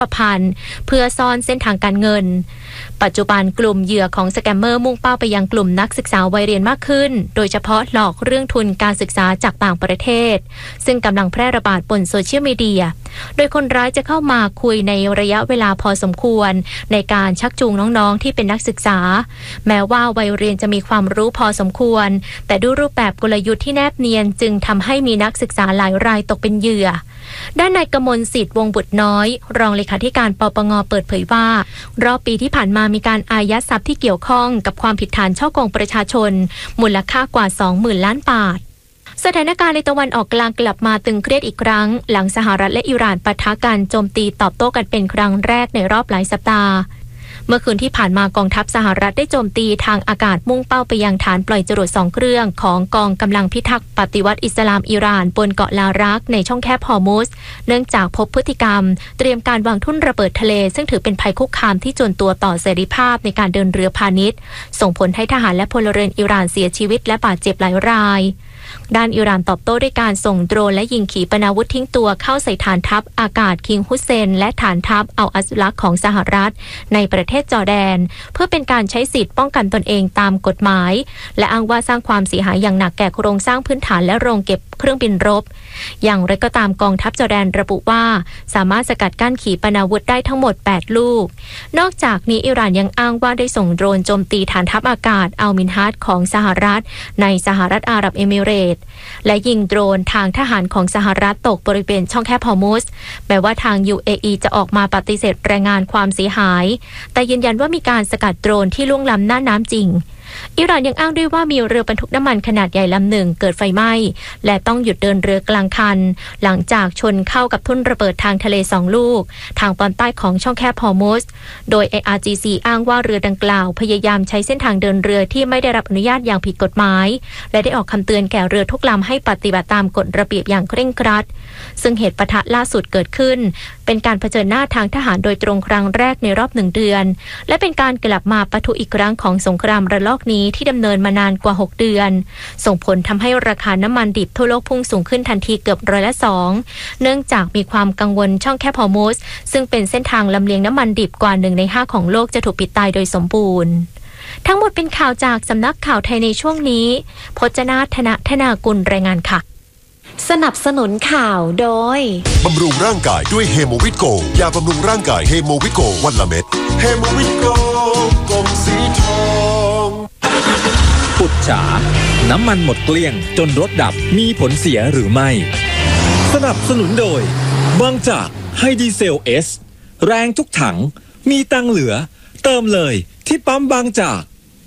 ประพันธ์เพื่อซ่อนเส้นทางการเงินปัจจุบันกลุ่มเหยื่อของสแกมเมอร์มุ่งเป้าไปยังกลุ่มนักศึกษาวัยเรียนมากขึ้นโดยเฉพาะหลอกเรื่องทุนการศึกษาจากต่างประเทศซึ่งกำลังแพร่ระบาดบนโซเชียลมีเดียโดยคนร้ายจะเข้ามาคุยในระยะเวลาพอสมควรในการชักจูงน้องๆที่เป็นนักศึกษาแม้ว่าวัยเรียนจะมีความรู้พอสมควรแต่ด้วยรูปแบบกลยุทธ์ที่แนบเนียนจึงทำให้มีนักศึกษาหลายรายตกเป็นเหยื่อด้านนายกมลสิทธิ์วงบุตรน้อยรองเลขาธิการปปง.เปิดเผยว่ารอบปีที่ผ่านมามีการอายัดทรัพย์ที่เกี่ยวข้องกับความผิดฐานฉ้อโกงประชาชนมูลค่ากว่า 20,000 ล้านบาทสถานการณ์ในตะวันออกกลางกลับมาตึงเครียดอีกครั้งหลังสหรัฐและอิหร่านปะทะกันโจมตีตอบโต้กันเป็นครั้งแรกในรอบหลายสัปดาห์เมื่อคืนที่ผ่านมากองทัพสหรัฐได้โจมตีทางอากาศมุ่งเป้าไปยังฐานปล่อยจรวด2เครื่องของกองกำลังพิทักษ์ปฏิวัติอิสลามอิหร่านบนเกาะลารักในช่องแคบฮอร์มุซเนื่องจากพบพฤติกรรมเตรียมการวางทุ่นระเบิดทะเลซึ่งถือเป็นภัยคุกคามที่จวนตัวต่อเสรีภาพในการเดินเรือพาณิชย์ส่งผลให้ทหารและพลเรือนอิหร่านเสียชีวิตและบาดเจ็บหลายรายด้านอิหร่านตอบโต้ด้วยการส่งโดรนและยิงขีปนาวุธทิ้งตัวเข้าใส่ฐานทัพอากาศคิงฮุสเซนและฐานทัพอัลอัสลักของสหรัฐในประเทศจอร์แดนเพื่อเป็นการใช้สิทธิ์ป้องกันตนเองตามกฎหมายและอ้างว่าสร้างความเสียหายอย่างหนักแก่โครงสร้างพื้นฐานและโรงเก็บเครื่องบินรบอย่างไรก็ตามกองทัพจอร์แดนระบุว่าสามารถสกัดกั้นขีปนาวุธได้ทั้งหมด8ลูกนอกจากนี้อิหร่านยังอ้างว่าได้ส่งโดรนโจมตีฐานทัพอากาศอัลมินฮัดของสหรัฐในสหรัฐอาหรับเอมิเรตส์และยิงโดรนทางทหารของสหรัฐตกบริเวณช่องแคบฮอร์มุซแม้ว่าทาง UAE จะออกมาปฏิเสธรายงานความเสียหายแต่ยืนยันว่ามีการสกัดโดรนที่ล่วงล้ำหน้าน้ำจริงอิหร่านยังอ้างด้วยว่ามีเรือบรรทุกน้ำมันขนาดใหญ่ลำหนึ่งเกิดไฟไหม้และต้องหยุดเดินเรือกลางคันหลังจากชนเข้ากับทุ่นระเบิดทางทะเล2ลูกทางตอนใต้ของช่องแคบฮอร์มุซโดย IRGC อ้างว่าเรือดังกล่าวพยายามใช้เส้นทางเดินเรือที่ไม่ได้รับอนุญาตอย่างผิดกฎหมายและได้ออกคำเตือนแก่เรือทุกลำให้ปฏิบัติตามกฎระเบียบอย่างเคร่งครัดซึ่งเหตุปะทะล่าสุดเกิดขึ้นเป็นการเผชิญหน้าทางทหารโดยตรงครั้งแรกในรอบ1เดือนและเป็นการกลับมาปะทุอีกครั้งของสงครามระลอกนี้ที่ดำเนินมานานกว่า6เดือนส่งผลทำให้ราคาน้ำมันดิบทั่วโลกพุ่งสูงขึ้นทันทีเกือบ2%เนื่องจากมีความกังวลช่องแคบฮอร์มุซซึ่งเป็นเส้นทางลำเลียงน้ำมันดิบกว่า1ใน5ของโลกจะถูกปิดตายโดยสมบูรณ์ทั้งหมดเป็นข่าวจากสำนักข่าวไทยในช่วงนี้พจนาธนากุลรายงานค่ะสนับสนุนข่าวโดยบำรุงร่างกายด้วยเฮโมวิโกยาบำรุงร่างกายเฮโมวิโกวันละเม็ดเฮโมวิโกกลมสีทองปุจฉาน้ำมันหมดเกลี้ยงจนรถดับมีผลเสียหรือไม่สนับสนุนโดยบางจากไฮดีเซลเอสแรงทุกถังมีตังเหลือเติมเลยที่ปั๊มบางจาก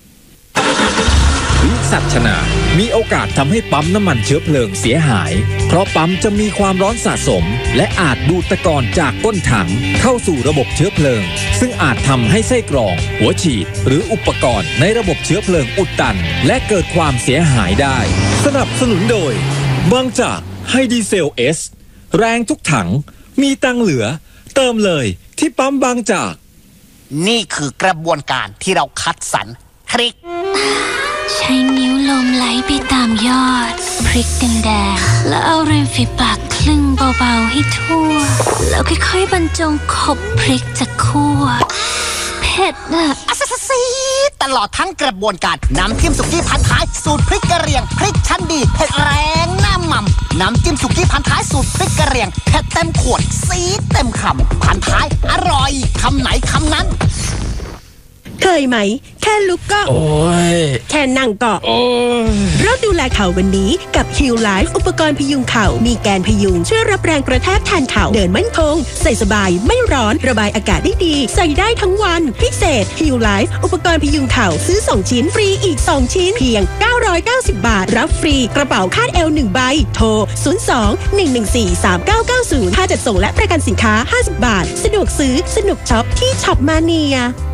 วิสัชนามีโอกาสทำให้ปั๊มน้ำมันเชื้อเพลิงเสียหายเพราะปั๊มจะมีความร้อนสะสมและอาจดูดตะกอนจากก้นถังเข้าสู่ระบบเชื้อเพลิงซึ่งอาจทำให้ไส้กรองหัวฉีดหรืออุปกรณ์ในระบบเชื้อเพลิงอุดตันและเกิดความเสียหายได้สนับสนุนโดยบางจากไฮดีเซลเอสแรงทุกถังมีตังเหลือเติมเลยที่ปั๊มบางจากนี่คือกระบวนการที่เราคัดสรรคลิกใช้นิ้วลมไหลไปตามยอดพริกแดงๆแล้วเอาริมฝีปากคลึงเบาๆให้ทั่วแล้วค่อยๆบรรจงขบพริกจากคั่วเผ็ดอะซีตลอดทั้งกระบวนการน้ำจิ้มสุกี้พันท้ายสูตรพริกกระเหรี่ยงพริกชั้นดีเผ็ดแรงหน้าหม่ำน้ำจิ้มสุกี้พันท้ายสูตรพริกกระเหรี่ยงเผ็ดเต็มขวดซีดเต็มคำพันท้ายอร่อยคำไหนคำนั้นเคยไหมแค่ลุกก็โอ้ยแค่นั่งก็โอ้ยเริ่มดูแลเข่าวันนี้กับ Heal Life อุปกรณ์พยุงเข่ามีแกนพยุงช่วยรับแรงกระแทกแทนเข่าเดินมั่นคงใส่สบายไม่ร้อนระบายอากาศได้ดีใส่ได้ทั้งวันพิเศษ Heal Life อุปกรณ์พยุงเข่าซื้อ2ชิ้นฟรีอีก2ชิ้นเพียง990 บาทรับฟรีกระเป๋าคาดเอว1ใบโทร02-114-3990ค่าจัดส่งและประกันสินค้า50 บาทสะดวกซื้อสนุกช็อปที่ช็อปมาเนีย